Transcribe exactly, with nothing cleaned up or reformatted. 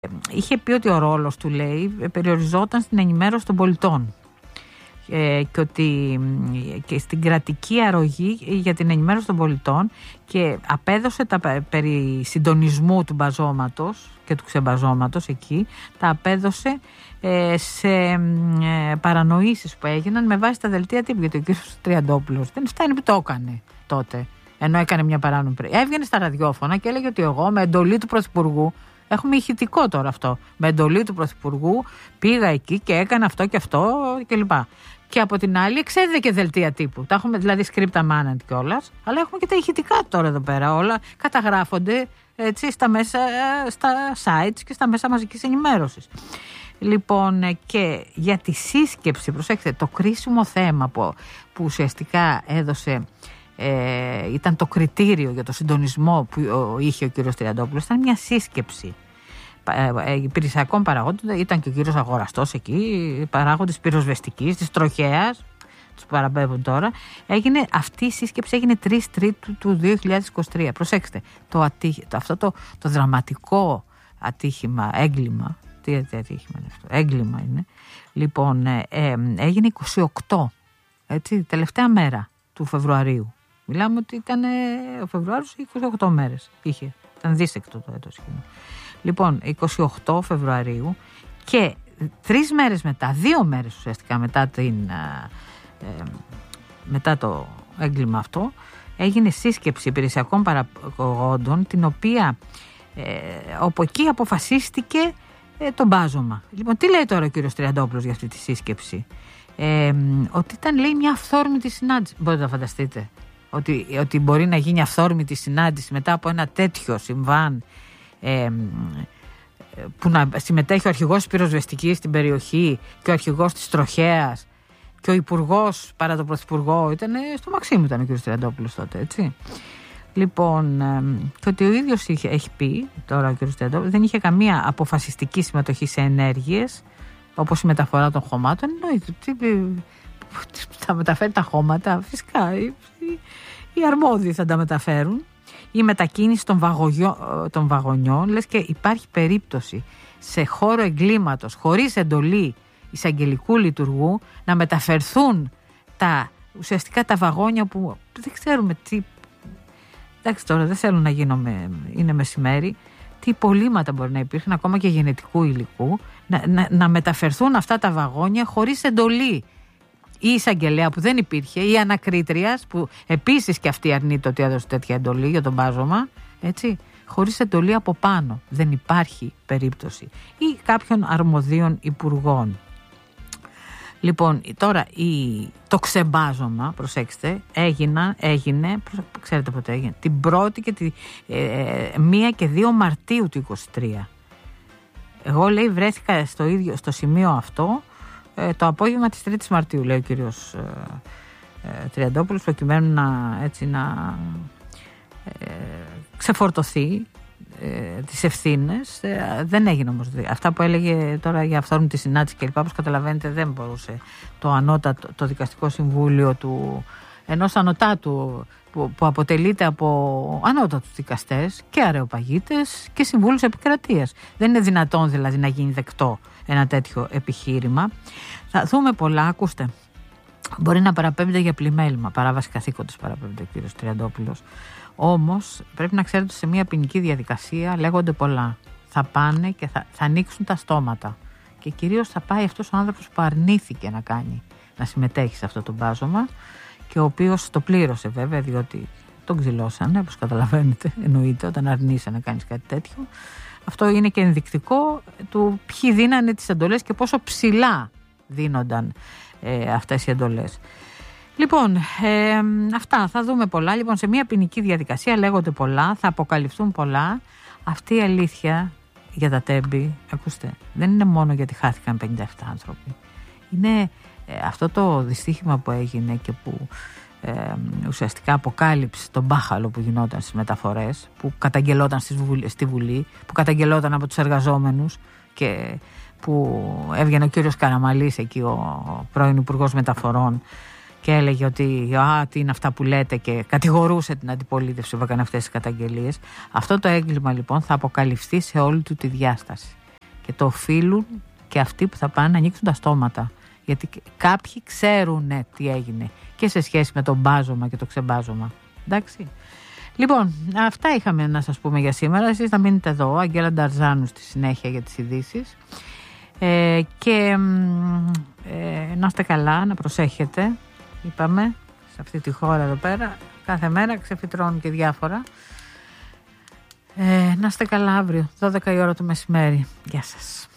Είχε πει ότι ο ρόλος του, λέει, περιοριζόταν στην ενημέρωση των πολιτών ε, και ότι και στην κρατική αρρωγή για την ενημέρωση των πολιτών, και απέδωσε τα περί συντονισμού του μπαζώματος και του ξεμπαζώματος εκεί, τα απέδωσε ε, σε ε, παρανοήσεις που έγιναν με βάση τα δελτία τύπου, γιατί ο κ. Τριαντόπουλος δεν φτάνει που το έκανε τότε, ενώ έκανε μια παράνομη. Έβγαινε στα ραδιόφωνα και έλεγε ότι εγώ με εντολή του Πρωθυπουργού, έχουμε ηχητικό τώρα αυτό, με εντολή του Πρωθυπουργού πήγα εκεί και έκανα αυτό και αυτό κλπ. Και από την άλλη εξέδιδε και δελτία τύπου. Τα έχουμε δηλαδή scripta managed κιόλας, αλλά έχουμε και τα ηχητικά τώρα εδώ πέρα. Όλα καταγράφονται έτσι στα μέσα, στα sites και στα μέσα μαζικής ενημέρωσης. Λοιπόν, και για τη σύσκεψη, προσέξτε, το κρίσιμο θέμα που, που ουσιαστικά έδωσε, ε, ήταν το κριτήριο για το συντονισμό που είχε ο κύριος Τριαντόπουλος, ήταν μια σύσκεψη υπηρεσιακών παραγόντων. Ήταν και ο κύριος Αγοραστός εκεί, παράγοντες πυροσβεστικής, της τροχέας, τους παραπέμπουν τώρα. Έγινε, αυτή η σύσκεψη έγινε τρεις Τρίτου του δύο χιλιάδες είκοσι τρία. Προσέξτε, το ατύχη, το, αυτό το, το δραματικό ατύχημα, έγκλημα, τι ατύχημα είναι αυτό, έγκλημα είναι, λοιπόν, ε, ε, έγινε είκοσι οκτώ, έτσι, τελευταία μέρα του Φεβρουαρίου. Μιλάμε ότι ήταν ε, ο Φεβρουάριος, είκοσι οκτώ μέρες είχε, ήταν δίσεκτο το έτος. Λοιπόν, είκοσι οκτώ Φεβρουαρίου, και τρεις μέρες μετά, δύο μέρες ουσιαστικά μετά, την, ε, μετά το έγκλημα αυτό, έγινε σύσκεψη υπηρεσιακών παραγόντων, την οποία ε, όπου εκεί αποφασίστηκε ε, το μπάζωμα. Λοιπόν, τι λέει τώρα ο κύριος Τριαντόπουλος για αυτή τη σύσκεψη? Ε, ότι ήταν, λέει, μια αυθόρμητη συνάντηση. Μπορείτε να φανταστείτε ότι, ότι μπορεί να γίνει αυθόρμητη συνάντηση μετά από ένα τέτοιο συμβάν, Ε, που να συμμετέχει ο αρχηγός της πυροσβεστικής στην περιοχή και ο αρχηγός της τροχέας και ο υπουργός παρά τον πρωθυπουργό, ήταν στο Μαξίμου, ήταν ο κ. Τριαντόπουλος τότε, έτσι. Λοιπόν, ε, και ότι ο ίδιος είχε, έχει πει τώρα ο κ. Τριαντόπουλος, δεν είχε καμία αποφασιστική συμμετοχή σε ενέργειες όπως η μεταφορά των χωμάτων. Εννοείται, θα μεταφέρει τα χώματα, φυσικά οι, οι, οι αρμόδιοι θα τα μεταφέρουν. Η μετακίνηση των, βαγογιό, των βαγονιών, λες και υπάρχει περίπτωση σε χώρο εγκλήματος χωρίς εντολή εισαγγελικού λειτουργού να μεταφερθούν τα, ουσιαστικά τα βαγόνια που δεν ξέρουμε τι, εντάξει τώρα δεν θέλω να γίνω με, είναι μεσημέρι, τι υπολείμματα μπορεί να υπήρχαν ακόμα και γενετικού υλικού, να, να, να μεταφερθούν αυτά τα βαγόνια χωρίς εντολή η εισαγγελέα που δεν υπήρχε, η ανακρίτριας που επίσης και αυτή αρνείται ότι έδωσε τέτοια εντολή για τον μπάζωμα, έτσι, χωρίς εντολή από πάνω. Δεν υπάρχει περίπτωση. Ή κάποιων αρμοδίων υπουργών. Λοιπόν, τώρα η, το ξεμπάζωμα, προσέξτε, έγινα, έγινε, ξέρετε πότε έγινε, την πρώτη και τη ε, μία και δύο Μαρτίου του είκοσι τρία. Εγώ, λέει, βρέθηκα στο ίδιο, στο σημείο αυτό, το απόγευμα της τρίτης Μαρτίου, λέει ο κύριος ε, ε, Τριαντόπουλος, προκειμένου να, έτσι, να ε, ξεφορτωθεί ε, τις ευθύνες. Ε, δεν έγινε όμως. Αυτά που έλεγε τώρα για αυθόρμητη συνάντηση και λοιπά, όπως καταλαβαίνετε, δεν μπορούσε το ανώτατο, το δικαστικό συμβούλιο του, ενός ανωτάτου που, που αποτελείται από ανώτατους δικαστές και αρεοπαγίτες και συμβούλους επικρατείας. Δεν είναι δυνατόν δηλαδή να γίνει δεκτό ένα τέτοιο επιχείρημα. Θα δούμε πολλά, ακούστε. Μπορεί να παραπέμπεται για πλημέλημα, παράβαση καθήκοντος παραπέμπεται ο κύριος Τριαντόπουλος. Όμως πρέπει να ξέρετε ότι σε μια ποινική διαδικασία λέγονται πολλά. Θα πάνε και θα, θα ανοίξουν τα στόματα. Και κυρίως θα πάει αυτός ο άνθρωπος που αρνήθηκε να κάνει, να συμμετέχει σε αυτό το μπάζωμα και ο οποίος το πλήρωσε βέβαια, διότι τον ξυλώσανε, όπως καταλαβαίνετε, εννοείται, όταν αρνείσαι να κάνεις κάτι τέτοιο. Αυτό είναι και ενδεικτικό του ποιοι δίνανε τις εντολές και πόσο ψηλά δίνονταν ε, αυτές οι εντολές. Λοιπόν, ε, αυτά θα δούμε πολλά. Λοιπόν, σε μια ποινική διαδικασία λέγονται πολλά, θα αποκαλυφθούν πολλά. Αυτή η αλήθεια για τα Τέμπη, ακούστε, δεν είναι μόνο γιατί χάθηκαν πενήντα επτά άνθρωποι. Είναι ε, αυτό το δυστύχημα που έγινε και που ε, ουσιαστικά αποκάλυψε τον μπάχαλο που γινόταν στις μεταφορές, που καταγγελόταν στη Βουλή, που καταγγελόταν από τους εργαζόμενους και που έβγαινε ο κύριος Καραμαλής εκεί, ο πρώην Υπουργός Μεταφορών, και έλεγε ότι α, τι είναι αυτά που λέτε, και κατηγορούσε την αντιπολίτευση που έκανε αυτές τις καταγγελίες. Αυτό το έγκλημα λοιπόν θα αποκαλυφθεί σε όλη του τη διάσταση. και το οφείλουν και αυτοί που θα πάνε να ανοίξουν τα στόματα. Γιατί κάποιοι ξέρουν τι έγινε και σε σχέση με το μπάζωμα και το ξεμπάζωμα. Εντάξει. Λοιπόν, αυτά είχαμε να σας πούμε για σήμερα. Εσείς να μείνετε εδώ, Αγγέλα Νταρζάνου στη συνέχεια για τις ειδήσεις. Ε, και ε, να είστε καλά, να προσέχετε. Είπαμε, σε αυτή τη χώρα εδώ πέρα, κάθε μέρα ξεφυτρώνουν και διάφορα. Ε, να είστε καλά αύριο, δώδεκα η ώρα το μεσημέρι. Γεια σας.